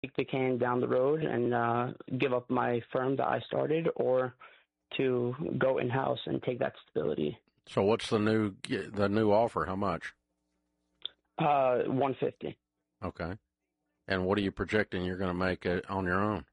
kick the can down the road and give up my firm that I started, or to go in-house and take that stability. So what's the new offer? How much? 150. Okay. And what are you projecting you're going to make on your own?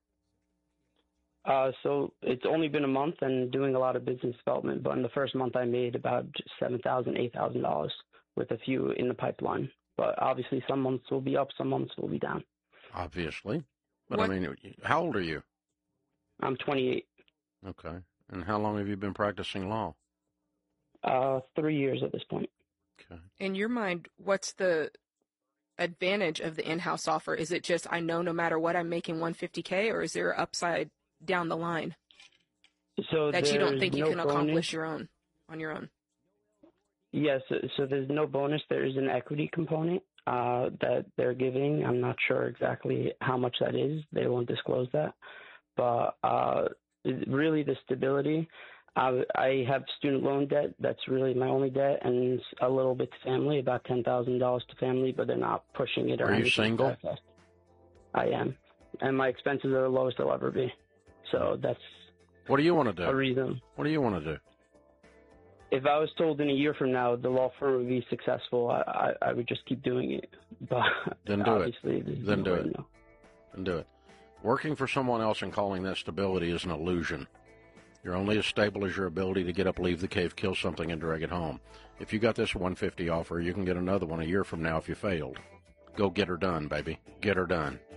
So it's only been a month and doing a lot of business development, but in the first month I made about $7,000, $8,000 with a few in the pipeline. But obviously some months will be up, some months will be down. Obviously. But what? I mean, how old are you? I'm 28. Okay. And how long have you been practicing law? 3 years at this point. Okay. In your mind, what's the advantage of the in-house offer? Is it just, I know no matter what I'm making $150K, or is there an upside down the line So that you don't think you no can bonus. accomplish on your own? Yes, so there's no bonus. There is an equity component that they're giving. I'm not sure exactly how much that is. They won't disclose that. But really the stability, I have student loan debt. That's really my only debt, and a little bit to family, about $10,000 to family, but they're not pushing it or anything. Are you single? Like that. I am. And my expenses are the lowest they'll ever be. So that's What do you want to do? a reason. What do you want to do? If I was told in a year from now the law firm would be successful, I would just keep doing it. But Then do it. Then do it. Then do it. Working for someone else and calling that stability is an illusion. You're only as stable as your ability to get up, leave the cave, kill something, and drag it home. If you got this 150 offer, you can get another one a year from now if you failed. Go get her done, baby. Get her done.